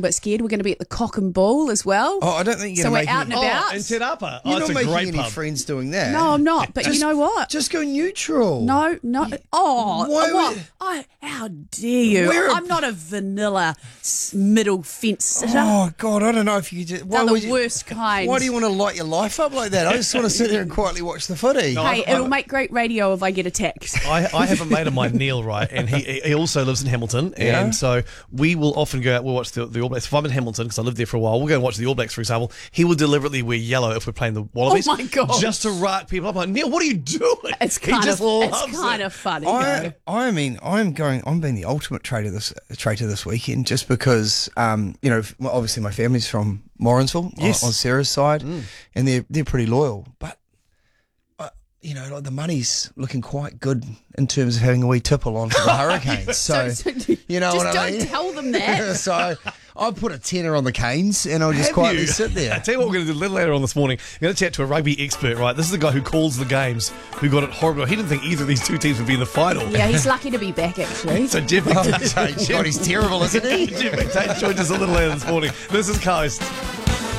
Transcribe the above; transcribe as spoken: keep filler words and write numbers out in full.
bit scared. We're going to be at the Cock and Bull as well. Oh, I don't think you're so we're making out and it- about. Oh, in Te Rapa. Oh, You're it's not a making great any pub. friends doing that. No, I'm not. But you know what? Just go neutral. No, no. Oh, Why what? would- I, how dare you? We're a- I'm not a vanilla s- middle fence sitter. Oh God, I don't know if you just. Why They're would the you, worst kind. Why do you want to light your life up like that? I just want to sit there and quietly watch the footy. No, Hey, I- it'll I- make great radio if I get attacked. I, I have a mate of mine, Neil, right, and he he also lives in Hamilton, Yeah. and so we will often go out, we'll watch the, the All Blacks. If I'm in Hamilton, because I lived there for a while, we'll go and watch the All Blacks, for example. He will deliberately wear yellow if we're playing the Wallabies. Oh my God. Just to rat people up. I'm like, Neil, what are you doing? It's He kind just of, loves it's kind it. of funny. I, I mean, I'm going. I'm being the ultimate traitor this traitor this weekend, just because, um, you know, well, obviously my family's from Morrinsville, Yes. on, on Sarah's side, and they're they're pretty loyal. But uh, you know, like the money's looking quite good in terms of having a wee tipple on for the Hurricanes. So, So- so you know just what I don't mean. tell them that. So I'll put a tenner on the Canes, and I'll just Have quietly you? sit I there. tell you what we're going to do a little later on this morning. We're going to chat to a rugby expert, right? This is the guy who calls the games, who got it horrible. He didn't think either of these two teams would be in the final. Yeah, he's lucky to be back, actually. So Jeff McTague, God, he's terrible, isn't he? Jeff McTague joined us a little later this morning. This is Coast.